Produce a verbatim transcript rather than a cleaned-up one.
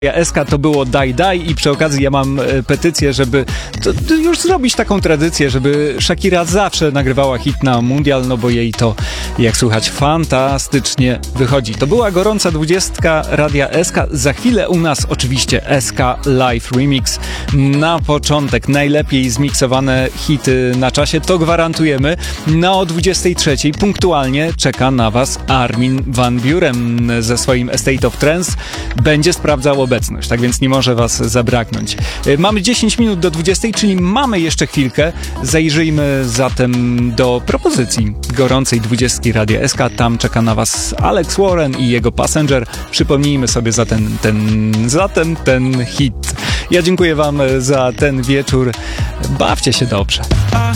S K to było Daj Daj i przy okazji ja mam e, petycję, żeby to, to już zrobić taką tradycję, żeby Shakira zawsze nagrywała hit na mundial, no bo jej to, jak słychać, fantastycznie wychodzi. To była gorąca dwudziestka Radia S K. Za chwilę u nas oczywiście S K Live Remix. Na początek najlepiej zmiksowane hity na czasie, to gwarantujemy. No o dwudziestej trzeciej punktualnie czeka na was Armin van Buuren ze swoim Estate of Trance. Będzie sprawdzał obecność, tak więc nie może was zabraknąć. Mamy dziesięć minut do dwudziestej, czyli mamy jeszcze chwilkę. Zajrzyjmy zatem do propozycji gorącej dwudziestki Radia S K. Tam czeka na was Alex Warren i jego Passenger. Przypomnijmy sobie zatem ten, zatem ten hit. Ja dziękuję wam za ten wieczór. Bawcie się dobrze.